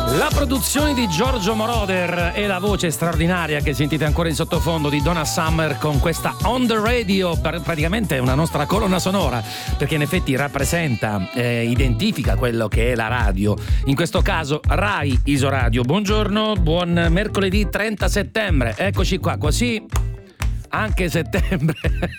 La produzione di Giorgio Moroder e la voce straordinaria che sentite ancora in sottofondo di Donna Summer con questa On The Radio, praticamente è una nostra colonna sonora, perché in effetti rappresenta, identifica quello che è la radio, in questo caso Rai Isoradio. Buongiorno, buon mercoledì 30 settembre, eccoci qua, così anche settembre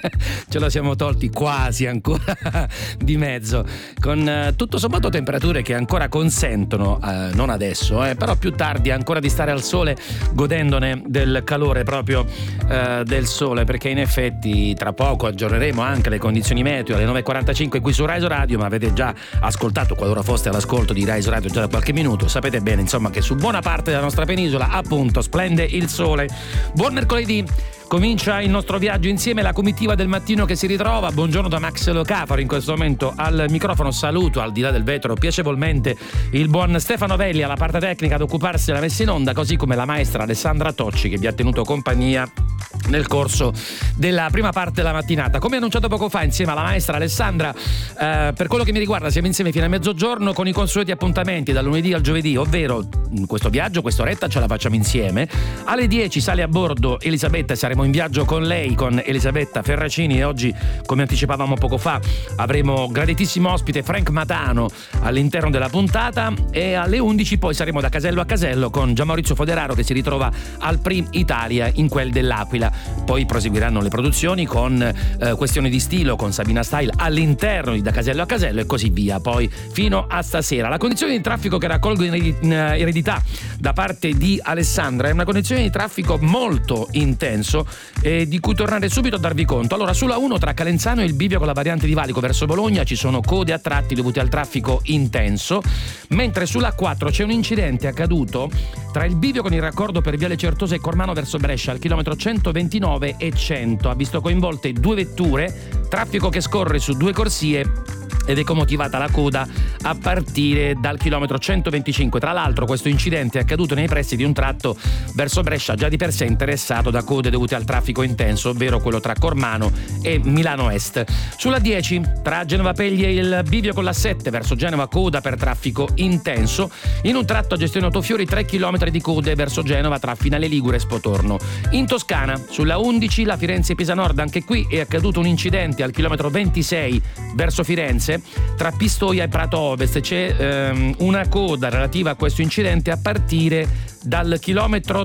ce lo siamo tolti quasi ancora di mezzo, con tutto sommato temperature che ancora consentono, non adesso, però più tardi ancora di stare al sole, godendone del calore proprio del sole, perché in effetti tra poco aggiorneremo anche le condizioni meteo alle 9.45 qui su Rai Radio, ma avete già ascoltato, qualora foste all'ascolto di Rai Radio già da qualche minuto, sapete bene insomma che su buona parte della nostra penisola appunto splende il sole. Buon mercoledì. Comincia il nostro viaggio insieme, la comitiva del mattino che si ritrova. Buongiorno da Max Locafaro, in questo momento al microfono saluto al di là del vetro piacevolmente il buon Stefano Velli alla parte tecnica ad occuparsi della messa in onda, così come la maestra Alessandra Tocci che vi ha tenuto compagnia nel corso della prima parte della mattinata. Come annunciato poco fa insieme alla maestra Alessandra, per quello che mi riguarda siamo insieme fino a mezzogiorno con i consueti appuntamenti dal lunedì al giovedì, ovvero questo viaggio, quest'oretta ce la facciamo insieme. Alle 10 sale a bordo Elisabetta, saremo in viaggio con lei, con Elisabetta Ferracini, e oggi, come anticipavamo poco fa, avremo graditissimo ospite Frank Matano all'interno della puntata, e alle 11 poi saremo da casello a casello con Gianmaurizio Foderaro che si ritrova al Prim Italia in quel dell'Aquila. Poi proseguiranno le produzioni con Questioni di Stilo con Sabina Style all'interno di Da Casello a Casello e così via, poi fino a stasera. La condizione di traffico che raccolgo in eredità da parte di Alessandra è una condizione di traffico molto intenso e di cui tornare subito a darvi conto. Allora, sulla 1 tra Calenzano e il bivio con la variante di Valico verso Bologna ci sono code a tratti dovuti al traffico intenso, mentre sulla 4 c'è un incidente accaduto tra il bivio con il raccordo per Viale Certosa e Cormano verso Brescia al chilometro 129 e 100. Ha visto coinvolte 2 vetture, traffico che scorre su 2 corsie ed è motivata la coda a partire dal chilometro 125. Tra l'altro questo incidente è accaduto nei pressi di un tratto verso Brescia già di per sé interessato da code dovute al traffico intenso, ovvero quello tra Cormano e Milano Est. Sulla 10 tra Genova Pegli e il bivio con la 7 verso Genova, coda per traffico intenso. In un tratto a gestione Autofiori 3 km di code verso Genova tra Finale Ligure e Spotorno. In Toscana sulla 11 la Firenze-Pisa Nord, anche qui è accaduto un incidente al chilometro 26 verso Firenze. Tra Pistoia e Prato Ovest c'è una coda relativa a questo incidente a partire dal chilometro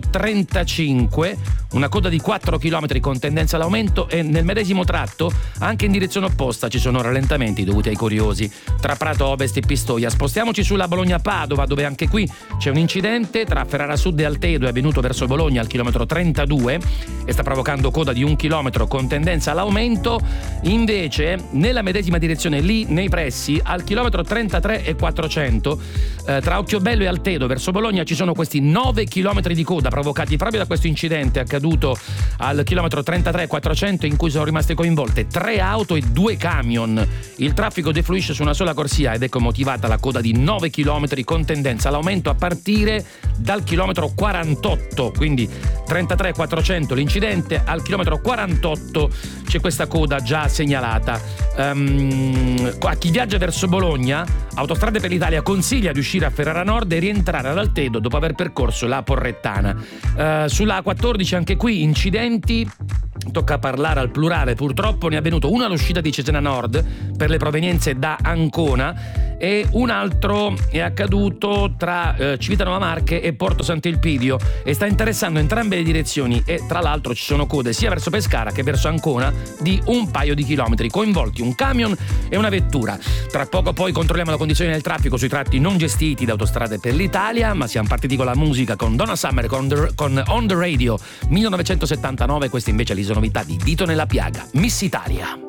35, una coda di 4 km con tendenza all'aumento, e nel medesimo tratto anche in direzione opposta ci sono rallentamenti dovuti ai curiosi tra Prato Ovest e Pistoia. Spostiamoci sulla Bologna-Padova, dove anche qui c'è un incidente tra Ferrara Sud e Altedo, è avvenuto verso Bologna al chilometro 32 e sta provocando coda di 1 chilometro con tendenza all'aumento. Invece nella medesima direzione, lì nei pressi al chilometro 33 e 400 tra Occhiobello e Altedo verso Bologna ci sono questi 9 chilometri di coda provocati proprio da questo incidente accaduto al chilometro 33 e 400, in cui sono rimaste coinvolte 3 auto e 2 camion. Il traffico defluisce su una sola corsia ed ecco motivata la coda di 9 chilometri con tendenza all'aumento a partire dal chilometro 48, quindi 33 e 400 l'incidente, al chilometro 48 c'è questa coda già segnalata. A chi viaggia verso Bologna, Autostrade per l'Italia consiglia di uscire a Ferrara Nord e rientrare ad Altedo dopo aver percorso la Porrettana. Sulla A14 anche qui incidenti, tocca parlare al plurale, purtroppo ne è avvenuto uno all'uscita di Cesena Nord per le provenienze da Ancona e un altro è accaduto tra Civitanova Marche e Porto Sant'Elpidio e sta interessando entrambe le direzioni, e tra l'altro ci sono code sia verso Pescara che verso Ancona di un paio di chilometri, coinvolti un camion e una vettura. Tra poco poi controlliamo la condizione del traffico sui tratti non gestiti da Autostrade per l'Italia, ma siamo partiti con la musica, con Donna Summer con On The Radio 1979. Questa invece è l'isonovità di Dito nella piaga, Miss Italia.